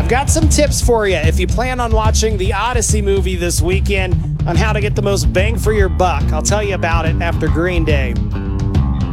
I've got some tips for you if you plan on watching the Odyssey movie this weekend on how to get the most bang for your buck. I'll tell you about it after Green Day.